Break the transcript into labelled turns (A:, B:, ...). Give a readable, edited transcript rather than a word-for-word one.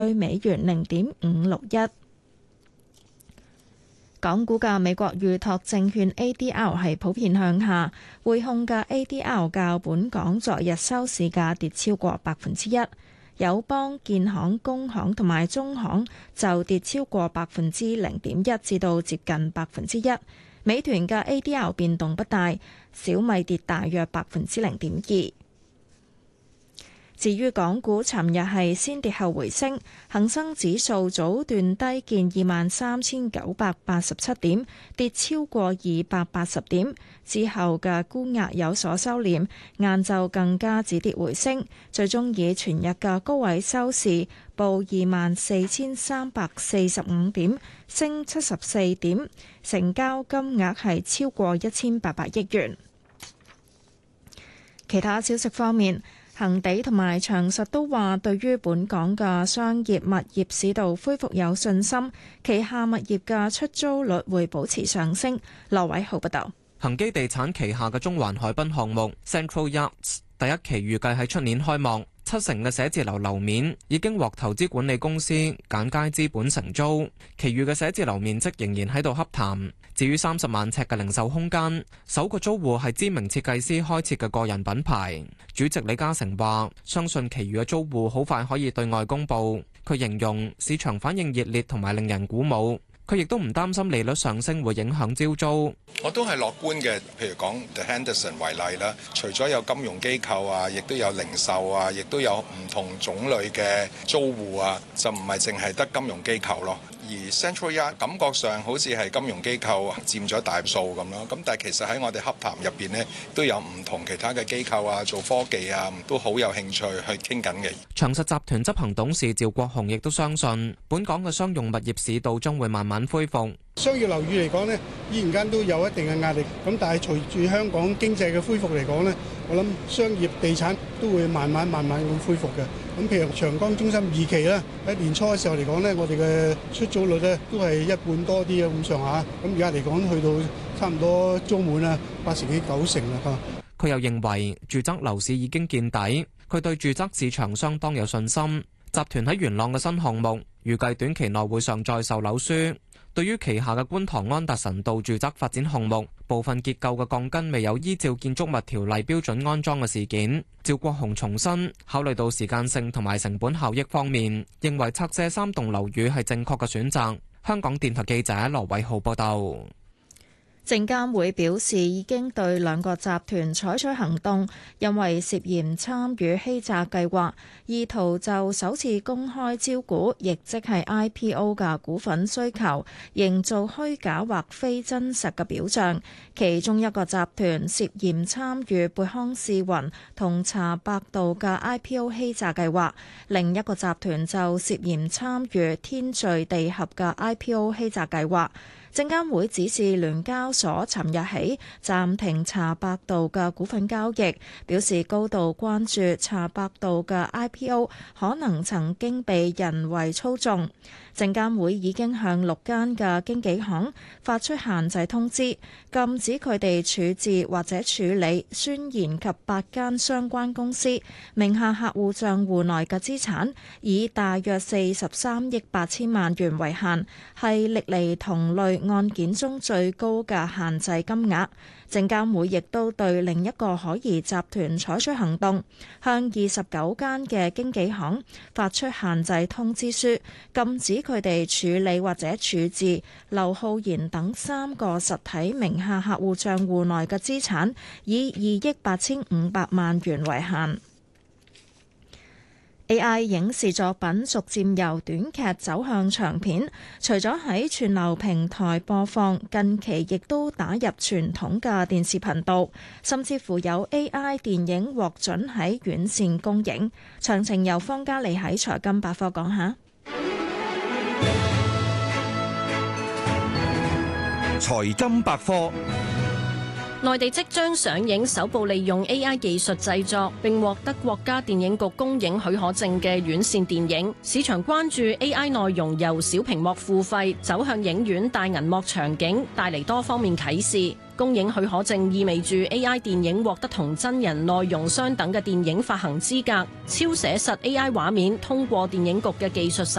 A: 兌美元0.561。港股嘅美國預託證券 ADR 係普遍向下，匯控嘅 ADR 較本港昨日收市價跌超過1%，友邦、建行、工行同埋中行就跌超過0.1%至到接近1%。美團嘅 ADR 變動不大，小米跌大約0.2%。至於港股，尋日係先跌後回升，恒生指數早段低見23,987點，跌超過280點，之後嘅沽壓有所收斂，晏晝更加止跌回升，最終以全日嘅高位收市，報24,345點，升74點，成交金額係超過1,800億元。其他消息方面，恒地同埋長實都話，對於本港嘅商業物業市道恢復有信心，旗下物業嘅出租率會保持上升。羅偉豪報道。
B: 恒基地產旗下嘅中環海濱項目 Central Yachts 第一期預計喺出年開幕，70%嘅寫字樓樓面已經獲投資管理公司簡佳資本承租，其餘嘅寫字樓面積仍然喺度洽談。至於30萬尺嘅零售空間，首個租戶係知名設計師開設嘅個人品牌。主席李嘉誠話：相信其餘嘅租戶好快可以對外公佈。佢形容市場反應熱烈同埋令人鼓舞。佢亦都唔擔心利率上升會影響招租。
C: 我都係樂觀嘅，譬如講 The Henderson 為例啦，除咗有金融機構啊，亦都有零售啊，亦都有唔同種類嘅租戶啊，就唔係淨係得金融機構咯。而 Central Yacht 感覺上好似係金融機構佔咗大數咁咯，咁但係其實喺我哋洽談入邊呢，都有唔同其他嘅機構啊，做科技啊，都好有興趣去傾緊嘅。
B: 長實集團執行董事趙國雄亦都相信，本港嘅商用物業市道將會慢慢恢復。
D: 商業樓宇嚟講呢，依然間都有一定嘅壓力，咁但係隨住香港經濟嘅恢復嚟講呢，我諗商業地產都會慢慢咁恢復嘅。咁譬如長江中心2期啦，喺年初嘅時候嚟講呢，我哋嘅出租率呢都係一半多啲咁上下，咁而家嚟講去到差唔多租滿啦，80幾90啦。
B: 佢又認為住宅樓市已經見底，佢對住宅市場相當有信心。集團喺元朗嘅新項目預計短期內會上載售樓書。對於旗下嘅觀塘安達臣道住宅發展項目，部分結構嘅鋼筋未有依照建築物條例標準安裝嘅事件，趙國雄重申，考慮到時間性同埋成本效益方面，認為拆卸3棟樓宇係正確嘅選擇。香港電台記者羅偉浩報道。
A: 證監會表示已經對2個集團採取行動，因為涉嫌參與欺詐計劃，意圖就首次公開招股，亦即係 IPO 嘅股份需求，營造虛假或非真實嘅表象。其中一個集團涉嫌參與貝康試雲同茶百道嘅 IPO 欺詐計劃，另一個集團就涉嫌參與天序地合嘅 IPO 欺詐計劃。證監會指示聯交所尋日起暫停茶百道嘅股份交易，表示高度關注茶百道嘅 IPO 可能曾經被人為操縱。證監會已經向6間嘅經紀行發出限制通知，禁止佢哋處置或者處理宣言及8間相關公司名下客戶帳戶內嘅資產，以大約43億8千萬元為限，係歷嚟同類案件中最高嘅限制金額。證監會亦都對另一個可疑集團採取行動，向29間嘅經紀行發出限制通知書，禁止佢哋處理或者處置劉浩然等3個實體名下客戶帳戶內嘅資產，以2億8500萬元為限。AI 影視作品逐漸由短劇走向長片，除咗喺串流平台播放，近期亦都打入傳統嘅電視頻道，甚至乎有 AI 電影獲准喺院線公映。詳情由方嘉利喺財金百科講下。
E: 財金百科。
F: 內地即將上映首部利用 AI 技術製作並獲得國家電影局公映許可證嘅院線電影，市場關注 AI 內容由小屏幕付費走向影院大銀幕場景，帶嚟多方面啟示。 公映許可證意味住 AI 電影獲得同真人內容相等嘅電影發行資格，超寫實 AI 畫面通過電影局嘅技術審